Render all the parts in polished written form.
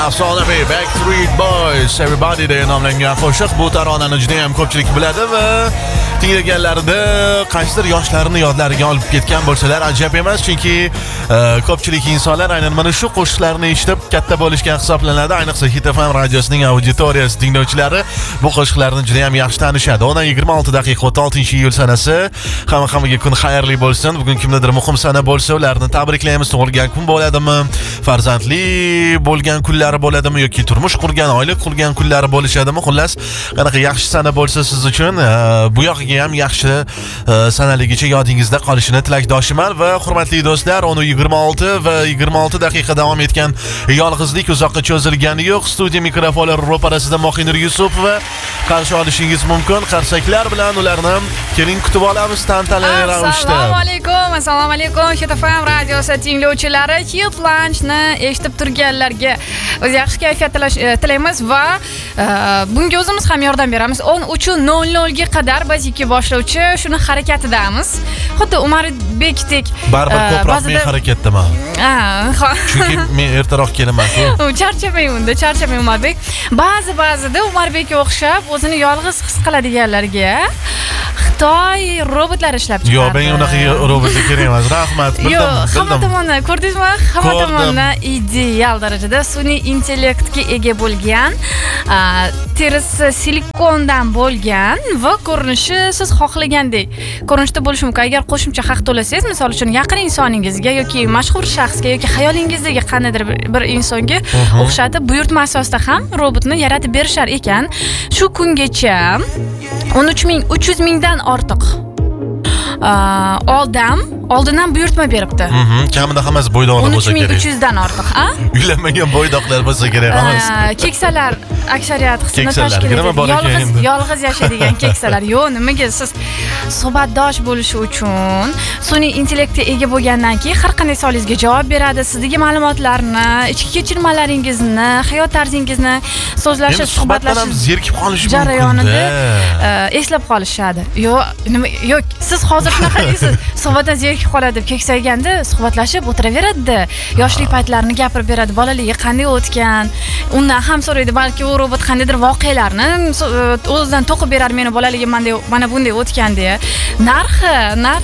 Afsonaviy Backstreet Boys Everybody deya nomlangan qo'shiq bu taronani juda ham ko'pchilik biladi va tinglaganlarida qaysidir yoshlarini yodlariga olib ketgan bo'lsalar ajab emas, chunki ko'pchilik insonlar aynan mana shu qo'shiqlarni eshitib katta bo'lishgan hisoblanadi. Ayniqsa Hit FM radiosining auditoriyasi tinglovchilari bu qo'shiqlarni juda ham yaxshi tanishadi. Ona 26 daqiqa 6-iyul sanasi. Hammaga kun xayrli bo'lsin. Bugun kimnidir muhim sana bo'lsa, ularni tabriklaymiz. Tug'ilgan kun bo'ladimi? Farzandli bo'lgan kunlar bo'ladimi yoki turmush qurgan, oila qurgan kunlari bo'lishadimi? Xullas, qanaqa yaxshi sana bo'lsa siz uchun bu yoqiga ham yaxshi sanaligicha yodingizda qolishini tilakdoshiman va hurmatli do'stlar, 10:26 va 26 daqiqa davom etgan yolg'izlik uzoqqa cho'zilgani yo'q. Studiya mikrofonlari ro'parasida Mohinur Yusupova qarshi olishingiz mumkin. Qarsaklar bilan ularni keling kutib olamiz tantanali ravishda. Assalomu alaykum. Hit FM radiosi tinglovchilari, Hit Lunchni eshitib turganlarga o'z yaxshi kayfiyat tilaymiz va bunga o'zimiz ham yordam beramiz. 13:00 ga qadar biz ikki boshlovchi shuni harakatidamiz. Xuddi Umarbekdek baribir ko'proq men harakatdaman. Chunki men ertaroq kelaman-ku. Charchamang Umarbek. Ba'zida Umarbekka o'xshab o'zini yolg'iz his qiladiganlarga Xitoy robotlari ishlab chiqardi. Yo'q, men unaqa robotga kerak emas. Rahmat, bildim. Yo'q, hamma tomondan ko'rdingizmi? Hamma tomondan ideal darajada sun'iy intellektga ega bo'lgan, terisi silikondan bo'lgan va ko'rinishi siz xohlagandek ko'rinishda bo'lishi mumkin. Agar qo'shimcha haq to'lasangiz, misol uchun yaqin insoningizga yoki mashhur shaxsga yoki xayolingizdagi qandaydir bir insonga o'xshatib buyurtma asosida ham robotni yaratib berishar ekan. Shu kungacha 13,300 mingdan ortiq oldindan buyurtma beribdi. Kamida hammasi bo'ydoqlar bo'lsa kerak. 13,300 dan ortiq, Uylanmagan bo'ydoqlar bo'lsa kerak emas. Keksalar aksariyat qismini tashkil etadi. Yolg'iz yashaydigan keksalar. Yo'q, nimaga siz suhbatdosh bo'lishi uchun sun'iy intellektga ega bo'lgandan keyin har qanday savolingizga javob beradi. Sizdagi ma'lumotlarni, ichki kechirmalaringizni, hayot tarzingizni so'zlashish, suhbatlashish zerikib qolish mumkin. Jarayonida eslab qolishadi. Yo'q, siz hozir shunaqa deysiz. Suhbatdan zerikib qoladi deb keksayganda suhbatlashib o'tiraveradi. Yoshlik paytlarini gapirib beradi. Bolaligi qanday o'tgan? Undan ham so'raydi, balki u robot qandaydir voqealarni o'zidan to'qib berar, meni bolaligim mana bunday o'tgan deya. Narxi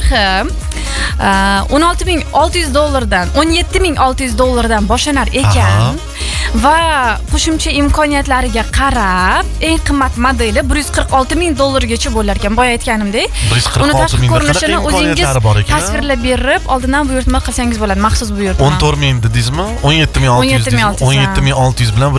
$16,600 $17,600 boshlanar ekan. Va qo'shimcha imkoniyatlariga qarab eng qimmat modeli $146,000 gacha bo'lar ekan. Boya aytganimdek, uni tashqi ko'rinishini o'zingiz tasvirlab berib, oldindan buyurtma qilsangiz bo'ladi, maxsus buyurtma. 14,000 dedingizmi? 17,600 bilan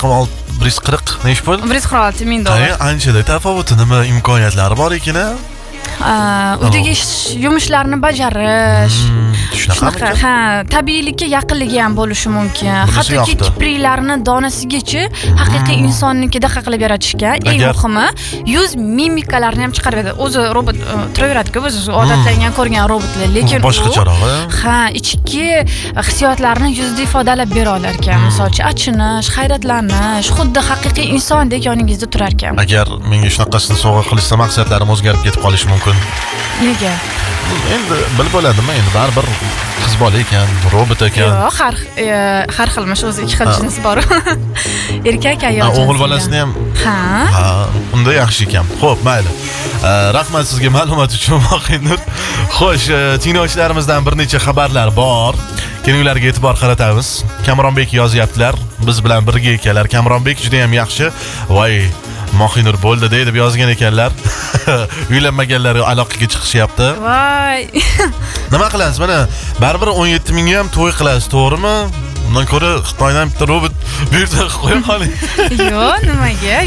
140 nech pul? $146,000. Anchada tafovati nima imkoniyatlari bor ekan? Uydagi yumushlarni bajarish, shunaqa, tabiiylikka yaqinligi ham bo'lishi mumkin. Hattoki kipriklarni donasigacha haqiqiy insonnikida qilib yaratishgan. Eng muhimi, yuz mimikalarni ham chiqarib beradi. O'zi robot turaveradi-ku, o'zi odatlangan ko'rgan robotlar, lekin boshqacharoq. Ichki hissiyotlarni yuzda ifodalab bera olar ekan. Masalan, achinish, hayratlanish, xuddi haqiqiy insondek yoningizda turar ekan. Agar menga shunaqasini sovg'a qilishsa, maqsadlarim o'zgarib ketib qolishi mumkin. Nega? Endi bilib bo'ladimi? Endi baribir qiz bola ekan, robot ekan. Yo'q, har xilmish, o'zi ikki xil jins bor. Erkak, ayol. O'g'il bolasini ham. Unda yaxshi ekan. Xo'p, mayli. Rahmat sizga ma'lumot uchun, Mohinur. Xo'sh, tinglovchilarimizdan bir necha xabarlar bor. Keling ularga e'tibor qaratamiz. Kamronbek yozyaptilar. Biz bilan birga ekanlar. Kamronbek juda ham yaxshi. Voy, Mohinur bo'ldi deb yozgan ekanlar. Uylanmaganlar aloqaga chiqishyapti. Voy. Nima qilasiz? Mana baribir 17,000 ga ham to'y qilasiz, to'g'rimi? Undan ko'ra Xitoydan bitta robot buyurtma qilib qo'ya qoling. Yo'q, nimaga?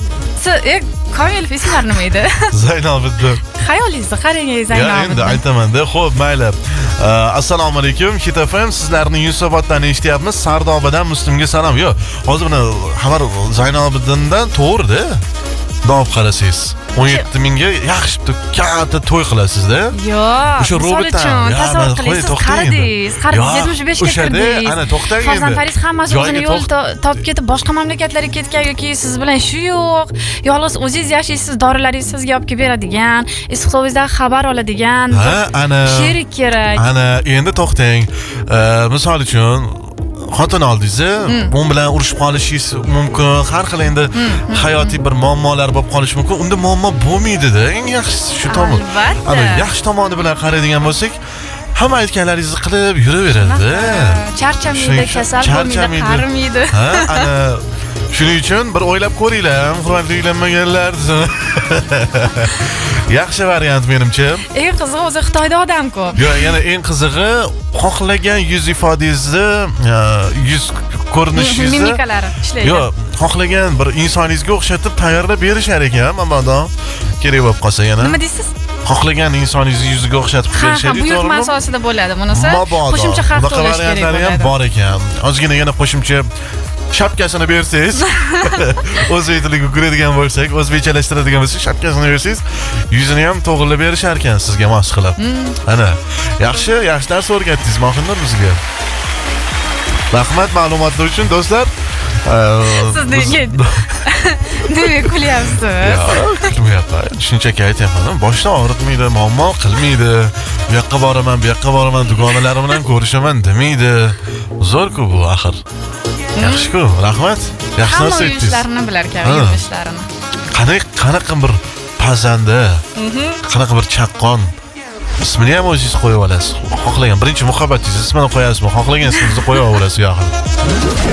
Komilov ismlar nima edi? Zaynalbiddin. Xayolingizni qarang, Zaynalbiddin. Endi aytaman-da. Xo'p, mayli. Assalomu alaykum. Hit FM sizlarni Yunusoboddan eshityapmiz. Sardobadan Muslimga salom. Yo'q, hozir buni xabar Zaynalbiddindan to'g'ri-da. Da'v qarasangiz 17,000 ga yaxshi katta to'y qilasizda. Yo'q, o'sha robotdan tasavvur qiling, qaradingiz 75 ga kirdingiz. Ana to'xtang endi. Farzandlaringiz hammasi o'zini yo'l topib ketib boshqa mamlakatlarga ketgan yoki siz bilan shu yo'q. Yolg'iz o'zingiz yashaysiz, dorilaringizni sizga olib kelib beradigan, issiqsovingizdan xabar oladigan ana sherik kerak. Ana endi to'xtang. Misol uchun xotin oldingiz, u bilan urushib qolishingiz mumkin, har xil endi hayotiy bir muammolar bo'lib qolishi mumkin. Unda muammo bo'lmaydi-da. Eng yaxshisi shu tomon. Albatta. Ana yaxshi tomoni bilan qaraydigan bo'lsak, hamma aytganlaringizni qilib yuraveradi. Charchamaydi, kasal bo'lmaydi, qarimaydi. Ha, ana shuning uchun bir o'ylab ko'ringlar, hurmatli uylanmaganlar. Yaxshi variant menimcha. Eng qizig'i o'zi Xitoyda odam ko'p. Yo'q, yana eng qizig'i xohlagan yuz ifodangizni, yuz ko'rinishingizni mimikalari ishlaydi. Yo'q, xohlagan bir insoningizga o'xshatib tayyorlab berishar ekan, mabodo kerak bo'lib qolsa yana. Nima deysiz? Xohlagan insoningizni yuziga o'xshatib berishar. Buyurtma asosida bo'ladi bunisi. Qo'shimcha haq bunaqa to'lash kerak variantlari ham bo'ladi. bor ekan. Ozgina yana qo'shimcha shapkasini bersangiz, o'zbek tiliga kiradigan bo'lsak, o'zbekchalashtiradigan bo'lsak, shapkasini bersangiz, yuzini ham to'g'rilab berishar ekan sizga mos qilib. Ana, yaxshi dars o'rgatdingiz, Mohinur bizga. Rahmat ma'lumotlar uchun do'stlar. Siz nega kulyapsiz? Yo'q, kulmayapman. Shunchaki aytyapman, boshdan og'ritmaydi, muammo qilmaydi. Bu yoqqa boraman, dugonalarim bilan ko'rishaman demaydi. Zo'r-ku bu axir. Yaxshi-ku, rahmat. Yaxshi narsa aytdingiz. Ishlarini bilar ekan, ishlarini. Qanaqa bir pazanda, qanaqa bir chaqqon. Ismini ham o'zingiz qo'yib olasiz. Xohlagan birinchi muhabbatingiz ismini qo'yasizmi? Xohlagan ismingizni qo'yib olasiz, yaxshi.